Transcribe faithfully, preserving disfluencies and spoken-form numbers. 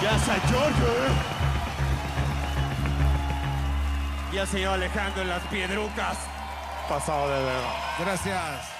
San Giorgio. Y el señor Alejandro en las piedrucas. Pasado de verga. Gracias.